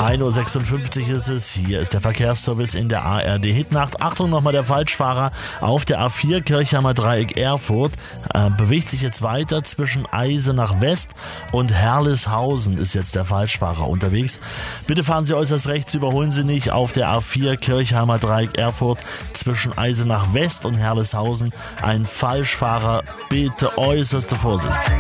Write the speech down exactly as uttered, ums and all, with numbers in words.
ein Uhr sechsundfünfzig ist es. Hier ist der Verkehrsservice in der A R D Hitnacht. Achtung, nochmal der Falschfahrer auf der A vier Kirchheimer Dreieck Erfurt. Äh, bewegt sich jetzt weiter zwischen Eisenach West und Herleshausen ist jetzt der Falschfahrer unterwegs. Bitte fahren Sie äußerst rechts, überholen Sie nicht auf der A vier Kirchheimer Dreieck Erfurt zwischen Eisenach West und Herleshausen. Ein Falschfahrer, bitte äußerste Vorsicht.